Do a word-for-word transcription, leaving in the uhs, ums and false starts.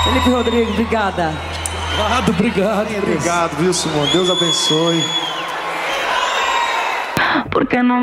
Felipe Rodrigo, obrigada. Obrigado, obrigado. Obrigado, viu, Simone? Deus abençoe. Porque não